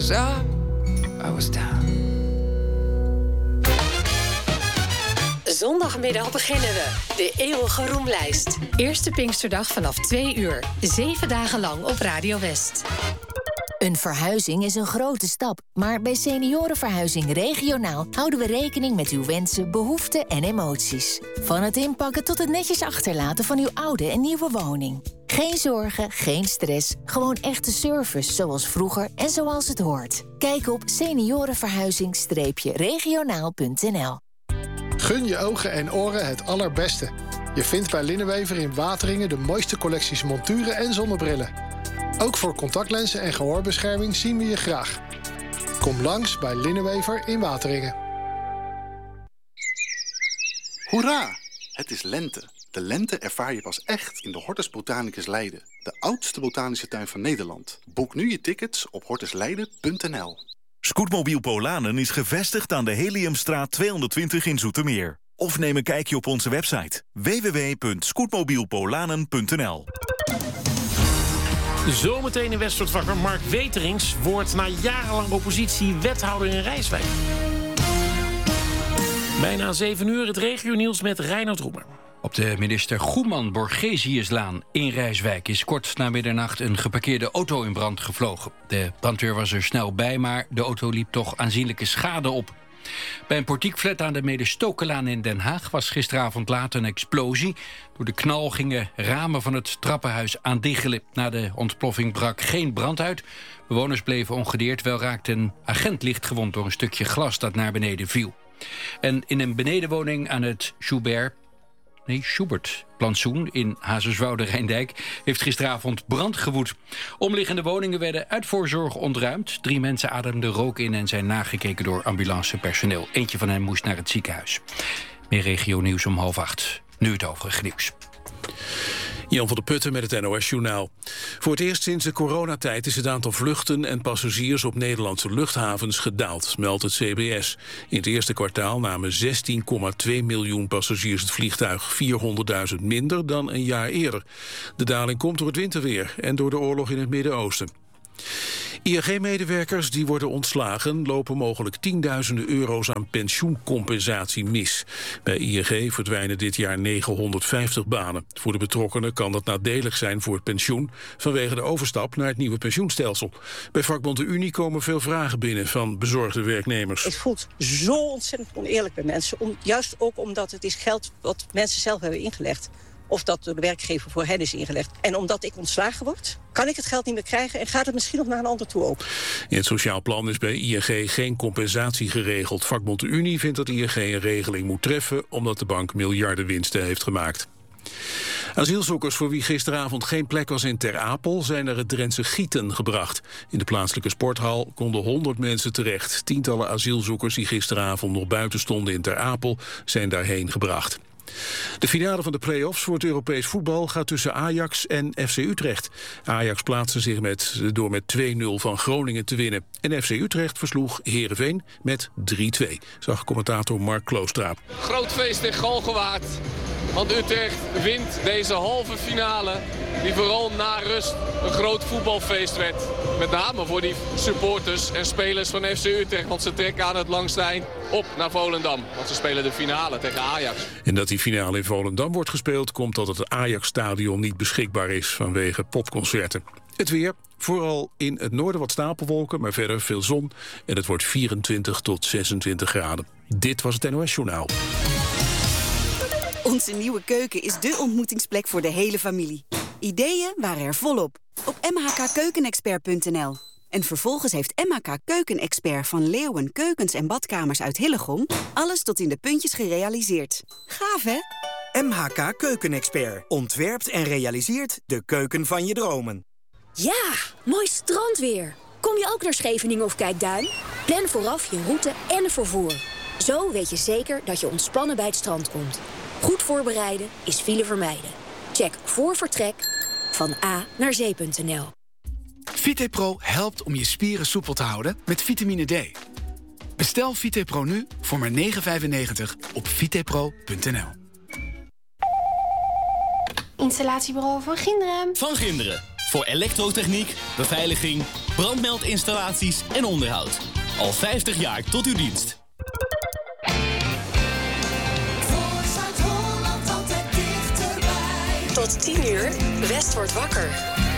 was up, I was down. Zondagmiddag beginnen we. De eeuwige roemlijst. Eerste Pinksterdag vanaf 2 uur. 7 dagen lang op Radio West. Een verhuizing is een grote stap, maar bij Seniorenverhuizing Regionaal houden we rekening met uw wensen, behoeften en emoties. Van het inpakken tot het netjes achterlaten van uw oude en nieuwe woning. Geen zorgen, geen stress, gewoon echte service zoals vroeger en zoals het hoort. Kijk op seniorenverhuizing-regionaal.nl. Gun je ogen en oren het allerbeste. Je vindt bij Linnenwever in Wateringen de mooiste collecties monturen en zonnebrillen. Ook voor contactlenzen en gehoorbescherming zien we je graag. Kom langs bij Linnenwever in Wateringen. Hoera! Het is lente. De lente ervaar je pas echt in de Hortus Botanicus Leiden. De oudste botanische tuin van Nederland. Boek nu je tickets op hortusleiden.nl. Scootmobiel Polanen is gevestigd aan de Heliumstraat 220 in Zoetermeer. Of neem een kijkje op onze website www.scootmobielpolanen.nl. Zometeen in Westwoordvakker Mark Weterings wordt na jarenlang oppositie wethouder in Rijswijk. Bijna 7 uur het regionieuws met Reinoud Roemer. Op de minister Goeman Borgesiuslaan in Rijswijk is kort na middernacht een geparkeerde auto in brand gevlogen. De brandweer was er snel bij, maar de auto liep toch aanzienlijke schade op. Bij een portiekflat aan de Medestokenlaan in Den Haag was gisteravond laat een explosie. Door de knal gingen ramen van het trappenhuis aan diggelen. Na de ontploffing brak geen brand uit. Bewoners bleven ongedeerd, wel raakte een agent lichtgewond door een stukje glas dat naar beneden viel. En in een benedenwoning aan het Schubert-plantsoen in Hazerswoude-Rijndijk heeft gisteravond brand gewoed. Omliggende woningen werden uit voorzorg ontruimd. 3 mensen ademden rook in en zijn nagekeken door ambulancepersoneel. Eentje van hen moest naar het ziekenhuis. Meer regionieuws om 7:30. Nu het overige nieuws. Jan van der Putten met het NOS-journaal. Voor het eerst sinds de coronatijd is het aantal vluchten en passagiers op Nederlandse luchthavens gedaald, meldt het CBS. In het eerste kwartaal namen 16,2 miljoen passagiers het vliegtuig, 400.000 minder dan een jaar eerder. De daling komt door het winterweer en door de oorlog in het Midden-Oosten. ING-medewerkers die worden ontslagen lopen mogelijk tienduizenden euro's aan pensioencompensatie mis. Bij ING verdwijnen dit jaar 950 banen. Voor de betrokkenen kan dat nadelig zijn voor het pensioen vanwege de overstap naar het nieuwe pensioenstelsel. Bij vakbond de Unie komen veel vragen binnen van bezorgde werknemers. Het voelt zo ontzettend oneerlijk bij mensen. Juist ook omdat het is geld wat mensen zelf hebben ingelegd. Of dat door de werkgever voor hen is ingelegd. En omdat ik ontslagen word, kan ik het geld niet meer krijgen en gaat het misschien nog naar een ander toe ook. In het sociaal plan is bij ING geen compensatie geregeld. Vakbond de Unie vindt dat ING een regeling moet treffen omdat de bank miljarden winsten heeft gemaakt. Asielzoekers voor wie gisteravond geen plek was in Ter Apel zijn naar het Drentse Gieten gebracht. In de plaatselijke sporthal konden 100 mensen terecht. Tientallen asielzoekers die gisteravond nog buiten stonden in Ter Apel zijn daarheen gebracht. De finale van de play-offs voor het Europees voetbal gaat tussen Ajax en FC Utrecht. Ajax plaatste zich door met 2-0 van Groningen te winnen. En FC Utrecht versloeg Heerenveen met 3-2, zag commentator Mark Kloostra. Groot feest in Galgenwaard, want Utrecht wint deze halve finale, die vooral na rust een groot voetbalfeest werd. Met name voor die supporters en spelers van FC Utrecht, want ze trekken aan het langste eind op naar Volendam. Want ze spelen de finale tegen Ajax. En dat die finale in Volendam wordt gespeeld komt dat het Ajax-stadion niet beschikbaar is vanwege popconcerten. Het weer, vooral in het noorden wat stapelwolken, maar verder veel zon. En het wordt 24 tot 26 graden. Dit was het NOS-journaal. Onze nieuwe keuken is dé ontmoetingsplek voor de hele familie. Ideeën waren er volop op mhkkeukenexpert.nl. En vervolgens heeft MHK Keukenexpert van Leeuwen Keukens en Badkamers uit Hillegom alles tot in de puntjes gerealiseerd. Gaaf, hè? MHK Keukenexpert ontwerpt en realiseert de keuken van je dromen. Ja, mooi strandweer. Kom je ook naar Scheveningen of Kijkduin? Plan vooraf je route en vervoer. Zo weet je zeker dat je ontspannen bij het strand komt. Goed voorbereiden is file vermijden. Check voor vertrek van A naar zee.nl. VitePro helpt om je spieren soepel te houden met vitamine D. Bestel VitePro nu voor maar €9,95 op vitepro.nl. Installatiebureau Van Ginderen. Van Ginderen. Voor elektrotechniek, beveiliging, brandmeldinstallaties en onderhoud. Al 50 jaar tot uw dienst. Voor Zuid-Holland altijd dichterbij. Tot 10 uur, West wordt wakker.